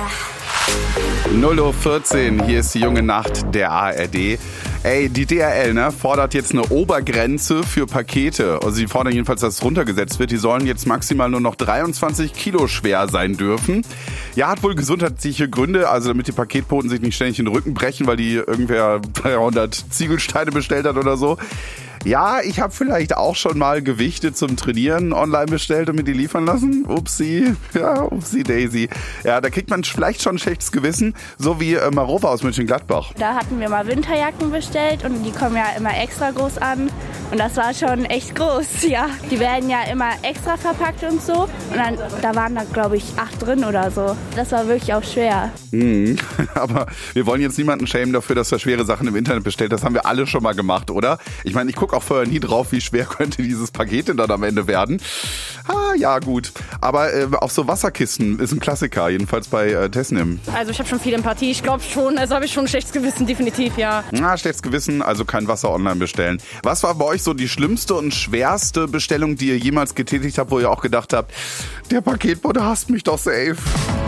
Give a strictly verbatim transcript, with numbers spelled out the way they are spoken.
null Uhr vierzehn, hier ist die junge Nacht der A R D. Ey, die D H L, ne, fordert jetzt eine Obergrenze für Pakete. Also sie fordern jedenfalls, dass es runtergesetzt wird. Die sollen jetzt maximal nur noch dreiundzwanzig Kilo schwer sein dürfen. Ja, hat wohl gesundheitliche Gründe, also damit die Paketboten sich nicht ständig den Rücken brechen, weil die irgendwer dreihundert Ziegelsteine bestellt hat oder so. Ja, ich habe vielleicht auch schon mal Gewichte zum Trainieren online bestellt und mir die liefern lassen. Upsi, ja, upsi Daisy. Ja, da kriegt man vielleicht schon ein schlechtes Gewissen, so wie äh, Marova aus Mönchengladbach. Da hatten wir mal Winterjacken bestellt und die kommen ja immer extra groß an. Und das war schon echt groß, ja. Die werden ja immer extra verpackt und so. Und dann, da waren da, glaube ich, acht drin oder so. Das war wirklich auch schwer. Mhm. Aber wir wollen jetzt niemanden schämen dafür, dass er schwere Sachen im Internet bestellt. Das haben wir alle schon mal gemacht, oder? Ich meine, ich gucke auch vorher nie drauf, wie schwer könnte dieses Paket denn dann am Ende werden. Ah, ja, gut. Aber äh, auch so Wasserkisten ist ein Klassiker, jedenfalls bei äh, Tesnim. Also ich habe schon viel Empathie, ich glaube schon. Also habe ich schon ein schlechtes Gewissen, definitiv, ja. Na, schlechtes Gewissen, also kein Wasser online bestellen. Was war bei euch so die schlimmste und schwerste Bestellung, die ihr jemals getätigt habt, wo ihr auch gedacht habt, der Paketbote hasst mich doch safe?